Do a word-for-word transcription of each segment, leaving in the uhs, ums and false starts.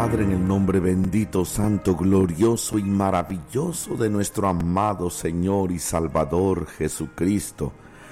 Padre, en el nombre bendito, santo, glorioso y maravilloso de nuestro amado Señor y Salvador Jesucristo,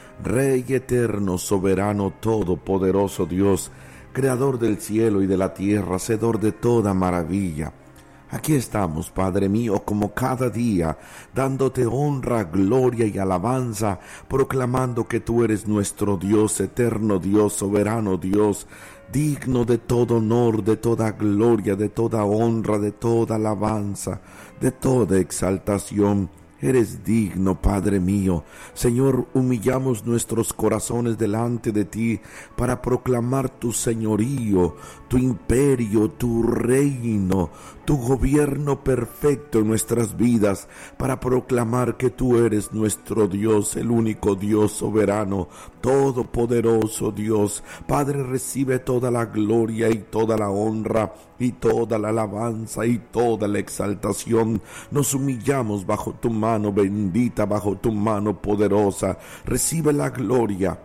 Rey eterno, soberano, todopoderoso Dios, Creador del cielo y de la tierra, Hacedor de toda maravilla. Aquí estamos, Padre mío, como cada día, dándote honra, gloria y alabanza, proclamando que tú eres nuestro Dios, eterno Dios, soberano Dios, digno de todo honor, de toda gloria, de toda honra, de toda alabanza, de toda exaltación. Eres digno, Padre mío. Señor, humillamos nuestros corazones delante de ti para proclamar tu señorío, tu imperio, tu reino, tu gobierno perfecto en nuestras vidas, para proclamar que tú eres nuestro Dios, el único Dios soberano, todopoderoso Dios. Padre, recibe toda la gloria y toda la honra y toda la alabanza y toda la exaltación. Nos humillamos bajo tu mano bendita, bajo tu mano poderosa. Recibe la gloria,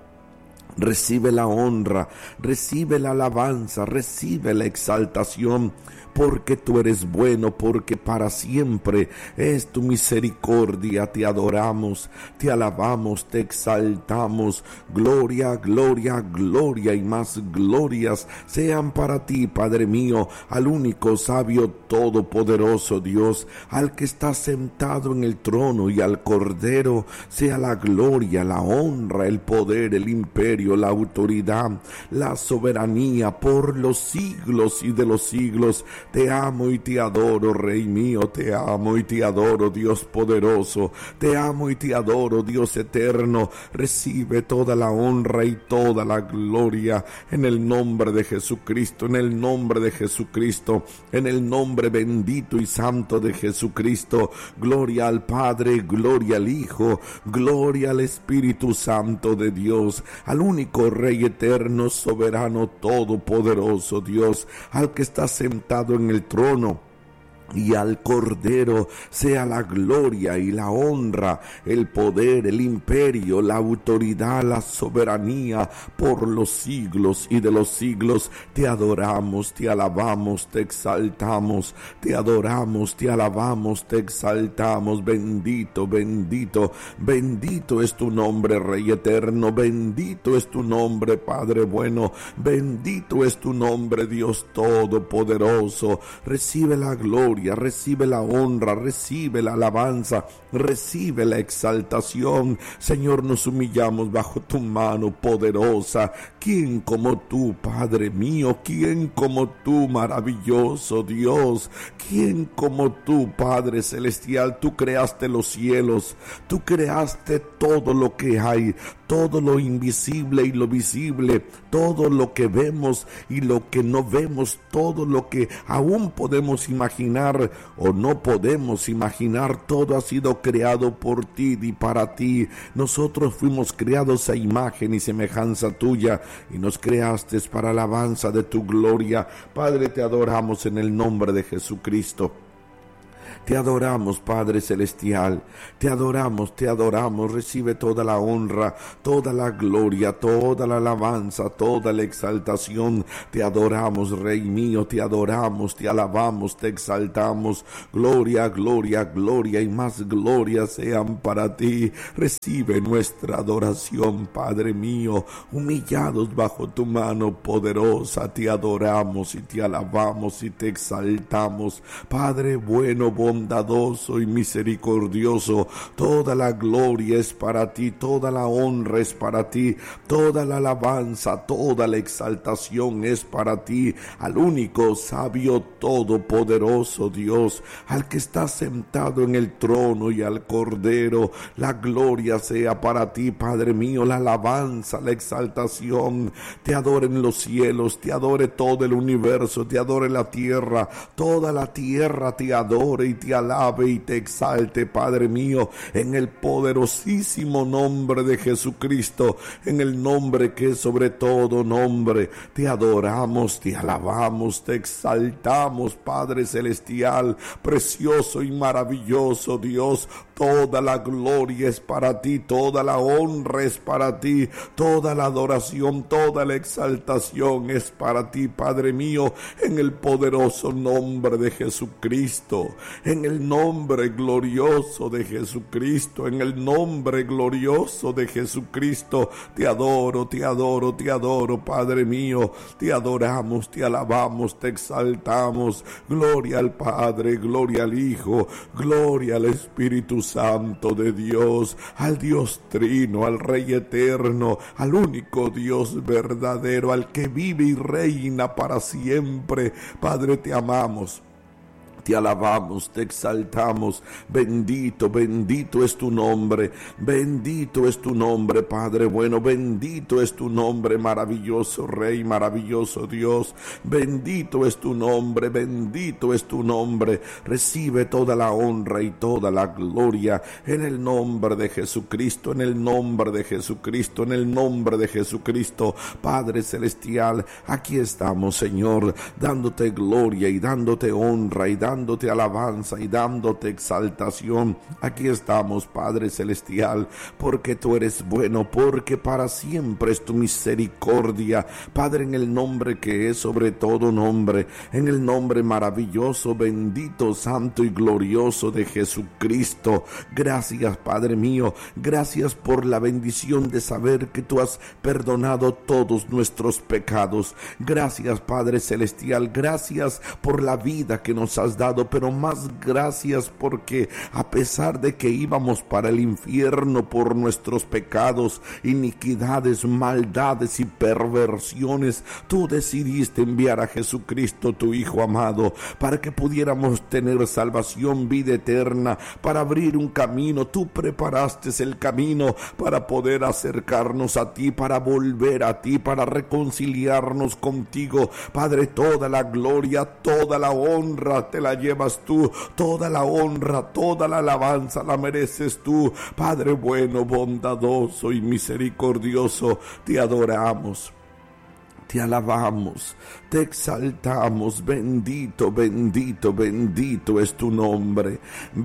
recibe la honra, recibe la alabanza, recibe la exaltación, porque tú eres bueno, porque para siempre es tu misericordia. Te adoramos, te alabamos, te exaltamos. Gloria, gloria, gloria y más glorias sean para ti, Padre mío, al único sabio todopoderoso Dios, al que está sentado en el trono, y al Cordero sea la gloria, la honra, el poder, el imperio, la autoridad, la soberanía por los siglos y de los siglos. Te amo y te adoro, Rey mío, te amo y te adoro, Dios poderoso, te amo y te adoro, Dios eterno. Recibe toda la honra y toda la gloria en el nombre de Jesucristo, en el nombre de Jesucristo, en el nombre bendito y santo de Jesucristo. Gloria al Padre, gloria al Hijo, gloria al Espíritu Santo de Dios, al único Rey eterno, soberano, todopoderoso Dios, al que está sentado en el trono, y al Cordero sea la gloria y la honra, el poder, el imperio, la autoridad, la soberanía por los siglos y de los siglos. Te adoramos, te alabamos, te exaltamos, te adoramos, te alabamos, te exaltamos. Bendito, bendito, bendito es tu nombre, Rey eterno, bendito es tu nombre, Padre bueno, bendito es tu nombre, Dios todopoderoso. Recibe la gloria, recibe la honra, recibe la alabanza, recibe la exaltación. Señor, nos humillamos bajo tu mano poderosa. ¿Quién como tú, Padre mío? ¿Quién como tú, maravilloso Dios? ¿Quién como tú, Padre celestial? Tú creaste los cielos, tú creaste todo lo que hay, todo lo invisible y lo visible, todo lo que vemos y lo que no vemos, todo lo que aún podemos imaginar o no podemos imaginar. Todo ha sido creado por ti y para ti. Nosotros fuimos creados a imagen y semejanza tuya, y nos creaste para alabanza de tu gloria. Padre, te adoramos en el nombre de Jesucristo. Te adoramos, Padre celestial, te adoramos, te adoramos. Recibe toda la honra, toda la gloria, toda la alabanza, toda la exaltación. Te adoramos, Rey mío, te adoramos, te alabamos, te exaltamos. Gloria, gloria, gloria y más gloria sean para ti. Recibe nuestra adoración, Padre mío, humillados bajo tu mano poderosa. Te adoramos y te alabamos y te exaltamos. Padre bueno, bondadoso y misericordioso, toda la gloria es para ti, toda la honra es para ti, toda la alabanza, toda la exaltación es para ti, al único sabio todopoderoso Dios, al que está sentado en el trono, y al Cordero. La gloria sea para ti, Padre mío, la alabanza, la exaltación. Te adoren los cielos, te adore todo el universo, te adore la tierra, toda la tierra te adore y te alabe y te exalte, Padre mío, en el poderosísimo nombre de Jesucristo, en el nombre que es sobre todo nombre. Te adoramos, te alabamos, te exaltamos, Padre celestial, precioso y maravilloso Dios, Toda la gloria es para ti, toda la honra es para ti, toda la adoración, toda la exaltación es para ti, Padre mío, en el poderoso nombre de Jesucristo, en el nombre glorioso de Jesucristo, en el nombre glorioso de Jesucristo. Te adoro, te adoro, te adoro, Padre mío, te adoramos, te alabamos, te exaltamos. Gloria al Padre, gloria al Hijo, gloria al Espíritu Santo de Dios, al Dios Trino, al Rey eterno, al único Dios verdadero, al que vive y reina para siempre. Padre, te amamos. Te alabamos, te exaltamos. Bendito, bendito es tu nombre. Bendito es tu nombre, Padre bueno. Bendito es tu nombre, maravilloso Rey, maravilloso Dios. Bendito es tu nombre, bendito es tu nombre. Recibe toda la honra y toda la gloria en el nombre de Jesucristo, en el nombre de Jesucristo, en el nombre de Jesucristo. Padre celestial, aquí estamos, Señor, dándote gloria y dándote honra y dándote dándote alabanza y dándote exaltación. Aquí estamos, Padre celestial, porque tú eres bueno, porque para siempre es tu misericordia, Padre, en el nombre que es sobre todo nombre, en el nombre maravilloso, bendito, santo y glorioso de Jesucristo. Gracias, Padre mío, gracias por la bendición de saber que tú has perdonado todos nuestros pecados. Gracias, Padre celestial, gracias por la vida que nos has dado, pero más gracias porque a pesar de que íbamos para el infierno por nuestros pecados, iniquidades, maldades y perversiones, tú decidiste enviar a Jesucristo, tu Hijo amado, para que pudiéramos tener salvación, vida eterna, para abrir un camino. Tú preparaste el camino para poder acercarnos a ti, para volver a ti, para reconciliarnos contigo. Padre, toda la gloria, toda la honra te la llevas tú, toda la honra, toda la alabanza la mereces tú. Padre bueno, bondadoso y misericordioso, te adoramos, te alabamos, te exaltamos. Bendito, bendito, bendito es tu nombre.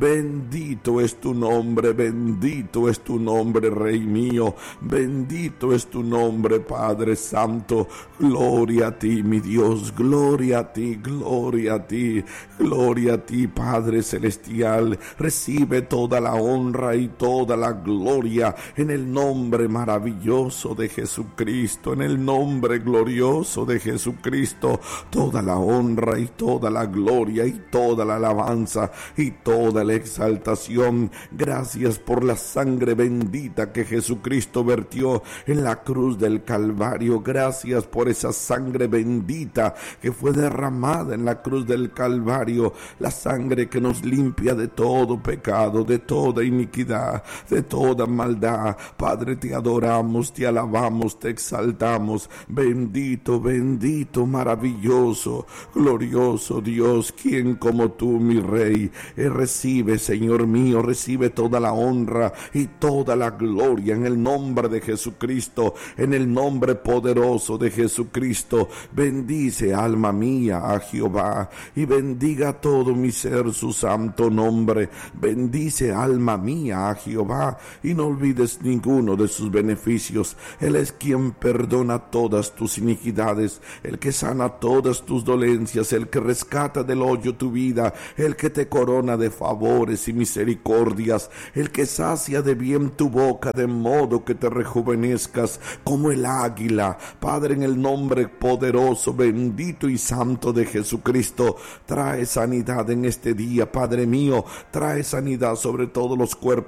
Bendito es tu nombre, bendito es tu nombre, Rey mío. Bendito es tu nombre, Padre Santo. Gloria a ti, mi Dios. Gloria a ti, gloria a ti, gloria a ti, Padre celestial. Recibe toda la honra y toda la gloria en el nombre maravilloso de Jesucristo, en el nombre glorioso de Jesucristo. Toda la honra y toda la gloria y toda la alabanza y toda la exaltación. Gracias por la sangre bendita que Jesucristo vertió en la cruz del Calvario. Gracias por esa sangre bendita que fue derramada en la cruz del Calvario, la sangre que nos limpia de todo pecado, de toda iniquidad, de toda maldad. Padre, te adoramos, te alabamos, te exaltamos. Bendito Bendito, bendito, maravilloso, glorioso Dios, quien como tú, mi Rey. Eh, recibe, Señor mío, recibe toda la honra y toda la gloria en el nombre de Jesucristo, en el nombre poderoso de Jesucristo. Bendice, alma mía, a Jehová, y bendiga todo mi ser su santo nombre. Bendice, alma mía, a Jehová, y no olvides ninguno de sus beneficios. Él es quien perdona todas tus iniquidades, el que sana todas tus dolencias, el que rescata del hoyo tu vida, el que te corona de favores y misericordias, el que sacia de bien tu boca de modo que te rejuvenezcas como el águila. Padre, en el nombre poderoso, bendito y santo de Jesucristo, trae sanidad en este día, Padre mío. Trae sanidad sobre todos los cuerpos